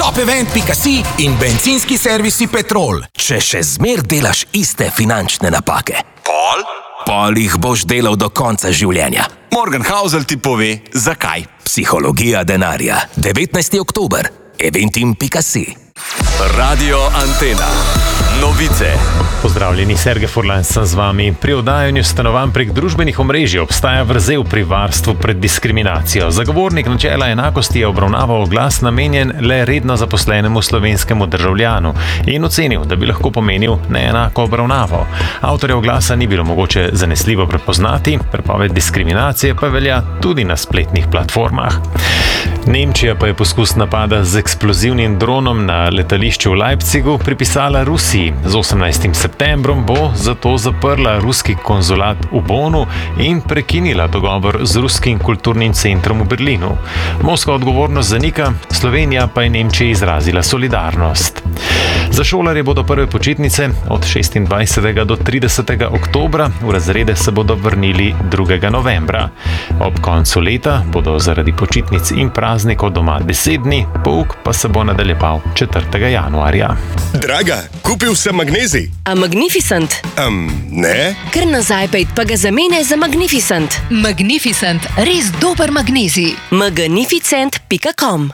topevent.si in bencinski servisi Petrol. Če še zmer delaš iste finančne napake, pol jih boš delal do konca življenja. Morgan Housel ti pove, zakaj. Psihologija denarja. 19. oktober. eventim.si. Radio Antena. Novice. Pozdravljeni, Sergej Furlan sem z vami. Pri oddajanju stanovanj prek družbenih omrežij obstaja vrzel pri varstvu pred diskriminacijo. Zagovornik načela enakosti je obravnaval oglas namenjen le redno zaposlenemu slovenskemu državljanu in ocenil, da bi lahko pomenil neenako obravnavo. Avtorja oglasa ni bilo mogoče zanesljivo prepoznati, prepoved diskriminacije pa velja tudi na spletnih platformah. Nemčija pa je poskus napada z eksplozivnim dronom na letališču v Leipzigu pripisala Rusiji. Z 18. septembrom bo zato zaprla ruski konzulat v Bonu in prekinila dogovor z ruskim kulturnim centrom v Berlinu. Moskva odgovornost zanika, Slovenija pa je Nemčiji izrazila solidarnost. Za šolarje bodo prve počitnice od 26. do 30. oktobra, v razrede se bodo vrnili 2. novembra. Ob koncu leta bodo zaradi počitnic in praznikov doma 10 dni, pouk pa se bo nadaljeval 4. januarja. Draga, kupil sem magnezij. A Magnificent? Ne. Ker nazaj pejt pa ga zamene za Magnificent. Magnificent, res dober magnezij. Magnificent.com.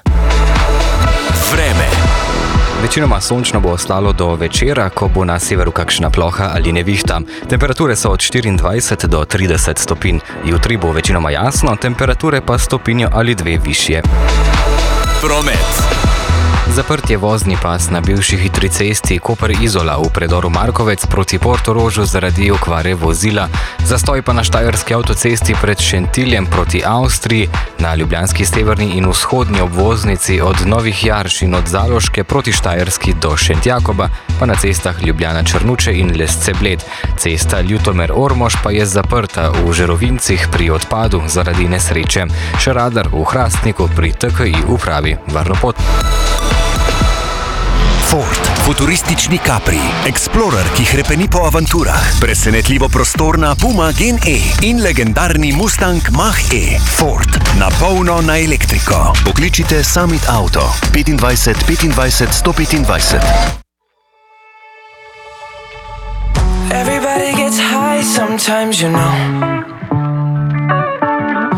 Vreme. Večinoma sončno bo ostalo do večera, ko bo na severu kakšna ploha ali nevihta. Temperature so od 24 do 30 stopinj. Jutri bo večinoma jasno, temperature pa stopinjo ali 2 višje. Promet. Zaprt je vozni pas na bivši hitri cesti Koper-Izola v predoru Markovec proti Portorožu zaradi okvare vozila. Zastoj pa na štajerski avtocesti pred Šentiljem proti Avstriji, na ljubljanski severni in vzhodni obvoznici od Novih Jarš in od Zaloške proti Štajerski do Šentjakoba, pa na cestah Ljubljana-Črnuče in Lesce-Bled. Cesta Ljutomer-Ormož pa je zaprta v Žerovincih pri odpadu zaradi nesreče. Še radar v Hrastniku pri TKI upravi varno pot. Ford, futuristični Capri, Explorer, ki hrepeni po avanturah, presenetljivo prostorna Puma Gen E in legendarni Mustang Mach-E. Ford, na polno na elektriko. Pokličite Summit Auto 25 25 125. Everybody gets high sometimes, you know.